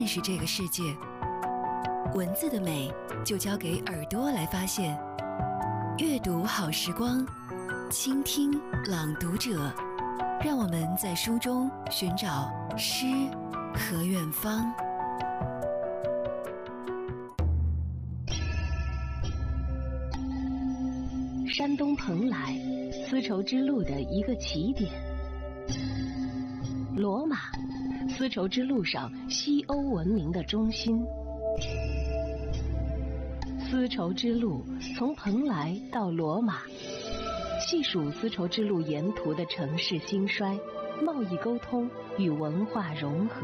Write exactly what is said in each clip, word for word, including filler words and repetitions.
认识这个世界。文字的美就交给耳朵来发现。阅读好时光，倾听朗读者，让我们在书中寻找诗和远方。 山东蓬莱，丝绸之路的一个起点。罗马，丝绸之路上西欧文明的中心。丝绸之路从蓬莱到罗马，细数丝绸之路沿途的城市兴衰、贸易沟通与文化融合。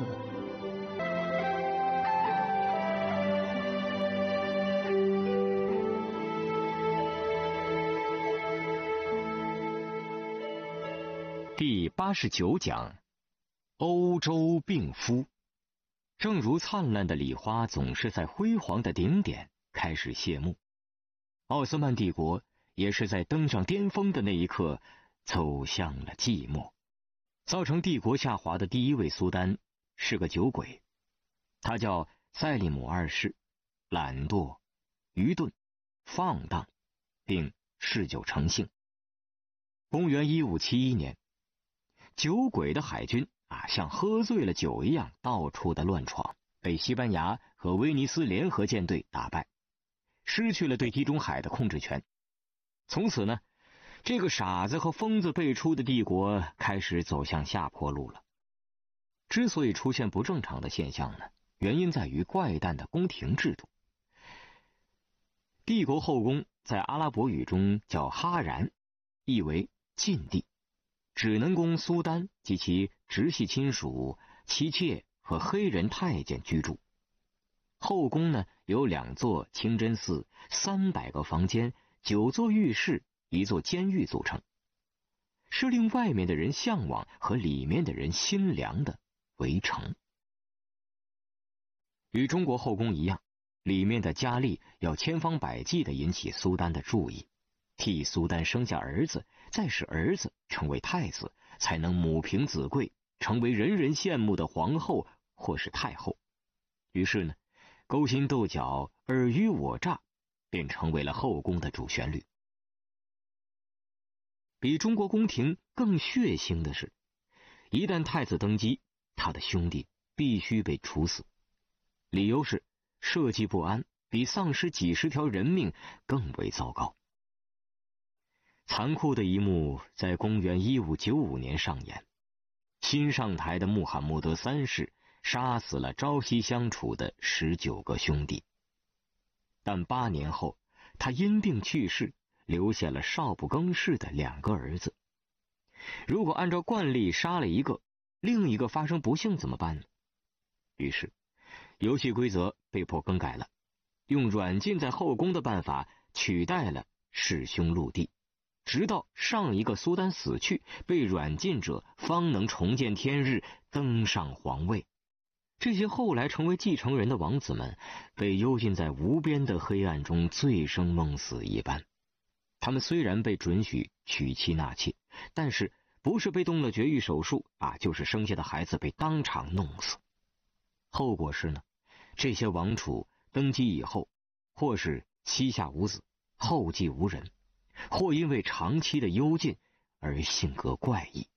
第八十九讲，欧洲病夫。正如灿烂的礼花总是在辉煌的顶点开始谢幕，奥斯曼帝国也是在登上巅峰的那一刻走向了寂寞。造成帝国下滑的第一位苏丹是个酒鬼，他叫塞利姆二世，懒惰、愚钝、放荡，并嗜酒成性。公元一五七一年，酒鬼的海军啊，像喝醉了酒一样到处的乱闯，被西班牙和威尼斯联合舰队打败，失去了对地中海的控制权。从此呢，这个傻子和疯子辈出的帝国开始走向下坡路了。之所以出现不正常的现象呢，原因在于怪诞的宫廷制度。帝国后宫在阿拉伯语中叫哈然，意为禁地，只能供苏丹及其直系亲属、妻妾和黑人太监居住。后宫呢，有两座清真寺、三百个房间、九座浴室、一座监狱组成，是令外面的人向往和里面的人心凉的围城。与中国后宫一样，里面的佳丽要千方百计地引起苏丹的注意，替苏丹生下儿子，再使儿子成为太子，才能母凭子贵，成为人人羡慕的皇后或是太后。于是呢，勾心斗角、尔虞我诈便成为了后宫的主旋律。比中国宫廷更血腥的是，一旦太子登基，他的兄弟必须被处死，理由是社稷不安，比丧失几十条人命更为糟糕。残酷的一幕在公元一五九五年上演，新上台的穆罕默德三世杀死了朝夕相处的十九个兄弟，但八年后他因病去世，留下了少不更事的两个儿子。如果按照惯例杀了一个，另一个发生不幸怎么办呢？于是游戏规则被迫更改了，用软禁在后宫的办法取代了弑兄戮弟，直到上一个苏丹死去，被软禁者方能重见天日，登上皇位。这些后来成为继承人的王子们被幽禁在无边的黑暗中，醉生梦死一般。他们虽然被准许娶妻纳妾，但是不是被动了绝育手术啊，就是生下的孩子被当场弄死。后果是呢，这些王储登基以后，或是膝下无子，后继无人，或因为长期的幽禁而性格怪异。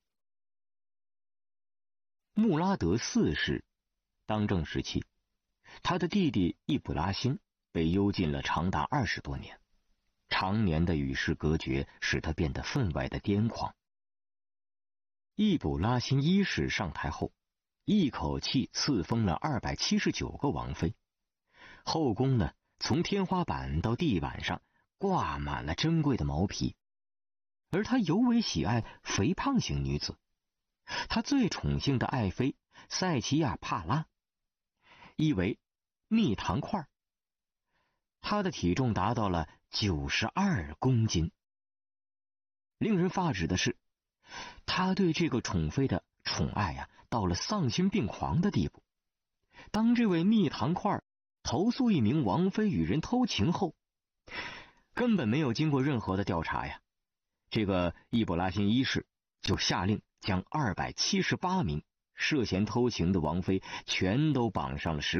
穆拉德四世当政时期，他的弟弟易卜拉欣被幽禁了长达二十多年，常年的与世隔绝使他变得分外的癫狂。易卜拉欣一世上台后，一口气赐封了二百七十九个王妃，后宫呢，从天花板到地板上挂满了珍贵的毛皮，而他尤为喜爱肥胖型女子。他最宠幸的爱妃塞奇亚帕拉，意为蜜糖块，她的体重达到了九十二公斤。令人发指的是，他对这个宠妃的宠爱啊，到了丧心病狂的地步。当这位蜜糖块投诉一名王妃与人偷情后，根本没有经过任何的调查呀，这个易卜拉欣一世就下令将二百七十八名涉嫌偷情的王妃全都绑上了石